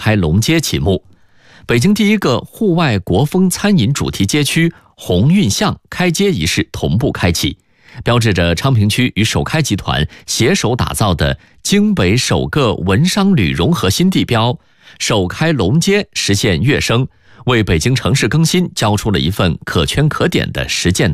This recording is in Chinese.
开龙街启幕。北京第一个户外国风餐饮主题街区鸿运巷开街仪式同步开启，标志着昌平区与首开集团携手打造的京北首个文商旅融合新地标首开龙街实现跃升，为北京城市更新交出了一份可圈可点的实践